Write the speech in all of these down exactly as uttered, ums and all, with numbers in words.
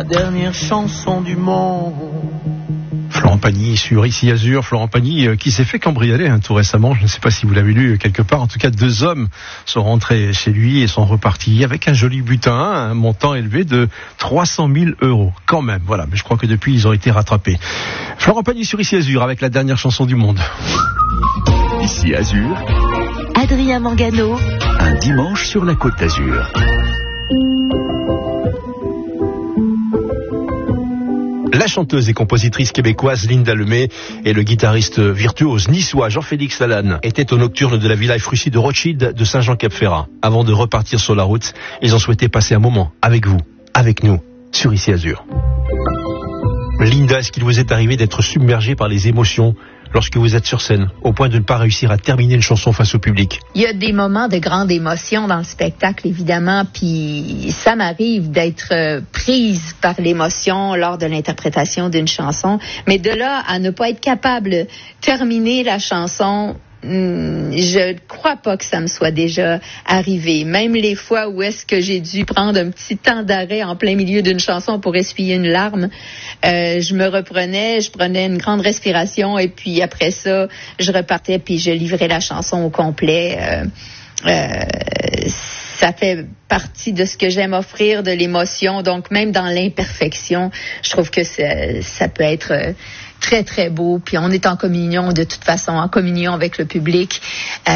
dernière chanson du monde. Florent Pagny sur Ici Azur. Florent Pagny euh, qui s'est fait cambrioler hein, tout récemment. Je ne sais pas si vous l'avez lu quelque part. En tout cas, deux hommes sont rentrés chez lui et sont repartis avec un joli butin, un montant élevé de trois cent mille euros. Quand même, voilà. Mais je crois que depuis, ils ont été rattrapés. Florent Pagny sur Ici Azur avec la dernière chanson du monde. Ici Azur. Adrien Mangano. Un dimanche sur la Côte d'Azur. La chanteuse et compositrice québécoise Linda Lemay et le guitariste virtuose niçois Jean-Félix Lalanne étaient au nocturne de la Villa Fruchy de Rothschild de Saint-Jean-Cap-Ferrat. Avant de repartir sur la route, ils ont souhaité passer un moment avec vous, avec nous, sur Ici Azur. Linda, est-ce qu'il vous est arrivé d'être submergé par les émotions lorsque vous êtes sur scène, au point de ne pas réussir à terminer une chanson face au public? Il y a des moments de grande émotion dans le spectacle, évidemment, puis ça m'arrive d'être euh, prise par l'émotion lors de l'interprétation d'une chanson, mais de là à ne pas être capable de terminer la chanson, je ne crois pas que ça me soit déjà arrivé. Même les fois où est-ce que j'ai dû prendre un petit temps d'arrêt en plein milieu d'une chanson pour essuyer une larme, euh, je me reprenais, je prenais une grande respiration et puis après ça, je repartais puis je livrais la chanson au complet. Euh, euh, ça fait partie de ce que j'aime offrir, de l'émotion. Donc, même dans l'imperfection, je trouve que ça, ça peut être euh, très, très beau. Puis, on est en communion, de toute façon, en communion avec le public. Euh,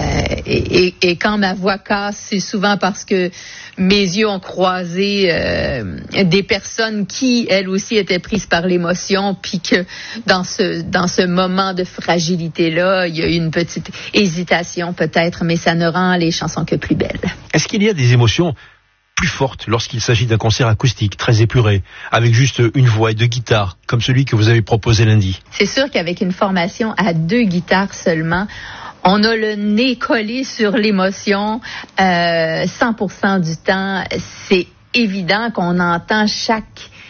et, et, et quand ma voix casse, c'est souvent parce que mes yeux ont croisé euh, des personnes qui, elles aussi, étaient prises par l'émotion, puis que dans ce, dans ce moment de fragilité-là, il y a eu une petite hésitation peut-être, mais ça ne rend les chansons que plus belles. Est-ce qu'il y a des émotions plus fortes lorsqu'il s'agit d'un concert acoustique très épuré, avec juste une voix et deux guitares, comme celui que vous avez proposé lundi? C'est sûr qu'avec une formation à deux guitares seulement, on a le nez collé sur l'émotion euh, cent pour cent du temps. C'est évident qu'on entend chaque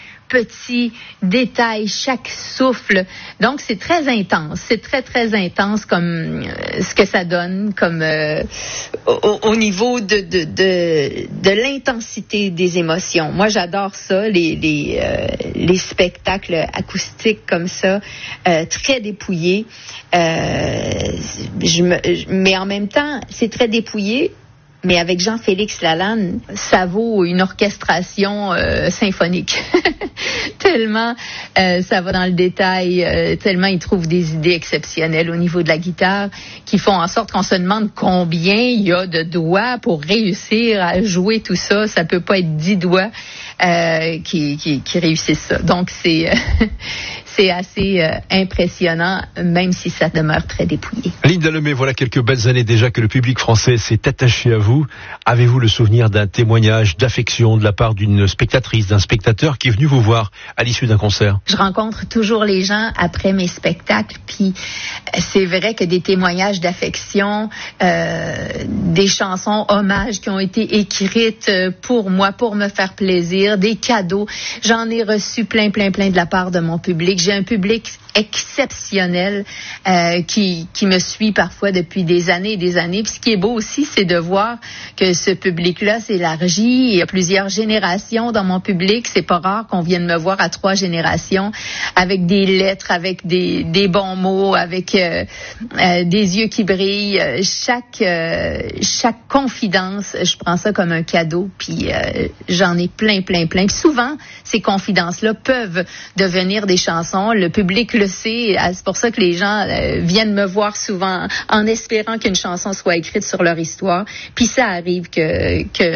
petit détail, chaque souffle. Donc, c'est très intense. C'est très, très intense comme euh, ce que ça donne, comme euh, au, au niveau de, de, de, de l'intensité des émotions. Moi, j'adore ça, les, les, euh, les spectacles acoustiques comme ça, euh, très dépouillés. Euh, je me, mais en même temps, c'est très dépouillé. Mais avec Jean-Félix Lalanne, ça vaut une orchestration euh, symphonique. Tellement euh, ça va dans le détail, euh, tellement il trouve des idées exceptionnelles au niveau de la guitare qui font en sorte qu'on se demande combien il y a de doigts pour réussir à jouer tout ça. Ça peut pas être dix doigts euh, qui, qui, qui réussissent ça. Donc c'est... Euh, C'est assez euh, impressionnant, même si ça demeure très dépouillé. Linda Lemay, voilà quelques belles années déjà que le public français s'est attaché à vous. Avez-vous le souvenir d'un témoignage d'affection de la part d'une spectatrice, d'un spectateur qui est venu vous voir à l'issue d'un concert? Je rencontre toujours les gens après mes spectacles, puis c'est vrai que des témoignages d'affection, euh, des chansons hommages qui ont été écrites pour moi, pour me faire plaisir, des cadeaux. J'en ai reçu plein, plein, plein de la part de mon public. J'ai un public exceptionnel euh, qui qui me suit parfois depuis des années et des années. Puis ce qui est beau aussi, c'est de voir que ce public-là s'élargit. Il y a plusieurs générations dans mon public. C'est pas rare qu'on vienne me voir à trois générations avec des lettres, avec des des bons mots, avec euh, euh, des yeux qui brillent. Chaque euh, chaque confidence, je prends ça comme un cadeau. Puis euh, j'en ai plein, plein, plein. Puis souvent, ces confidences-là peuvent devenir des chansons. Le public le sait. C'est pour ça que les gens euh, viennent me voir souvent en espérant qu'une chanson soit écrite sur leur histoire. Puis ça arrive que, que